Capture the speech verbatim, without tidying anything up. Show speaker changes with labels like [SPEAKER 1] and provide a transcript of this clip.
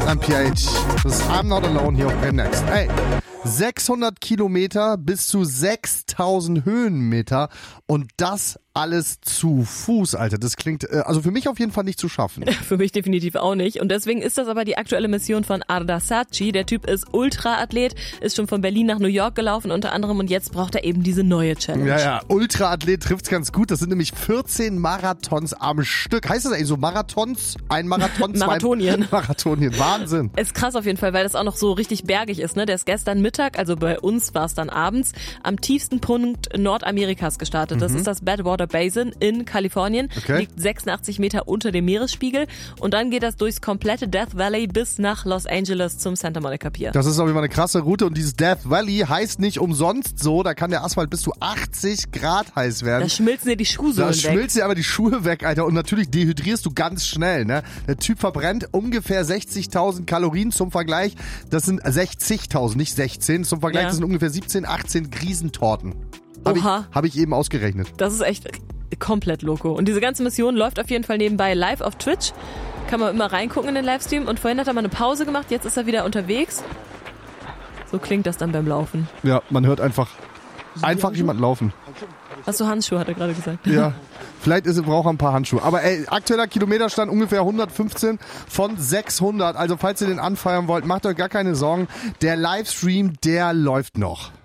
[SPEAKER 1] M P H. Das ist I'm Not Alone hier auf Bremen Next. Ey, sechshundert Kilometer bis zu sechstausend Höhenmeter und das alles zu Fuß, Alter. Das klingt, also für mich auf jeden Fall nicht zu schaffen.
[SPEAKER 2] Für mich definitiv auch nicht. Und deswegen ist das aber die aktuelle Mission von Arda Saatchi. Der Typ ist Ultraathlet, ist schon von Berlin nach New York gelaufen unter anderem und jetzt braucht er eben diese neue Challenge.
[SPEAKER 1] Ja, ja, Ultraathlet trifft's ganz gut. Das sind nämlich vierzehn Marathons am Stück. Heißt das eigentlich so Marathons? Ein Marathon, zwei
[SPEAKER 2] Marathonien.
[SPEAKER 1] Marathonien. Wahnsinn.
[SPEAKER 2] Ist krass auf jeden Fall, weil das auch noch so richtig bergig ist. Ne? Der ist gestern Mittag, also bei uns war es dann abends, am tiefsten Punkt Nordamerikas gestartet. Das mhm. ist das Badwater Basin in Kalifornien.
[SPEAKER 1] Okay.
[SPEAKER 2] Liegt sechsundachtzig Meter unter dem Meeresspiegel. Und dann geht das durchs komplette Death Valley bis nach Los Angeles zum Santa Monica Pier.
[SPEAKER 1] Das ist auf jeden Fall eine krasse Route. Und dieses Death Valley heißt nicht umsonst so. Da kann der Asphalt bis zu achtzig Grad heiß werden.
[SPEAKER 2] Da schmilzen dir die Schuhsohlen
[SPEAKER 1] Da
[SPEAKER 2] weg.
[SPEAKER 1] Da schmilzt dir aber die Schuhe weg, Alter. Und natürlich dehydrierst du ganz schnell. Ne? Der Typ verbrennt ungefähr sechzigtausend Kalorien zum Vergleich. Das sind sechzigtausend, nicht sechzehn. Zum Vergleich,
[SPEAKER 2] ja.
[SPEAKER 1] das sind ungefähr siebzehn, achtzehn Riesentorten. Habe ich, hab ich eben ausgerechnet.
[SPEAKER 2] Das ist echt komplett loco. Und diese ganze Mission läuft auf jeden Fall nebenbei live auf Twitch. Kann man immer reingucken in den Livestream. Und vorhin hat er mal eine Pause gemacht, jetzt ist er wieder unterwegs. So klingt das dann beim Laufen.
[SPEAKER 1] Ja, man hört einfach, einfach jemand laufen.
[SPEAKER 2] Hast du Handschuhe, hat er gerade gesagt.
[SPEAKER 1] Ja, vielleicht ist, braucht er ein paar Handschuhe. Aber ey, aktueller Kilometerstand ungefähr hundertfünfzehn von sechshundert. Also falls ihr den anfeiern wollt, macht euch gar keine Sorgen. Der Livestream, der läuft noch.